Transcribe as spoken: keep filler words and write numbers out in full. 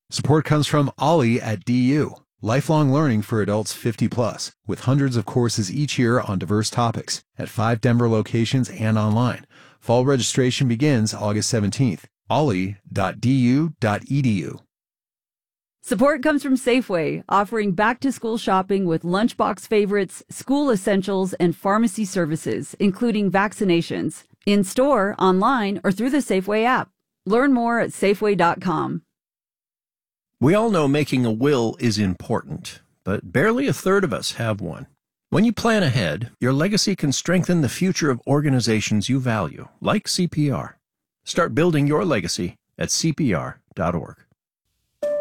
Support comes from Ollie at D U, lifelong learning for adults fifty plus, with hundreds of courses each year on diverse topics at five Denver locations and online. Fall registration begins August seventeenth. ollie dot d u dot e d u. Support comes from Safeway, offering back-to-school shopping with lunchbox favorites, school essentials, and pharmacy services, including vaccinations, in-store, online, or through the Safeway app. Learn more at safeway dot com. We all know making a will is important, but barely a third of us have one. When you plan ahead, your legacy can strengthen the future of organizations you value, like C P R. Start building your legacy at C P R dot org.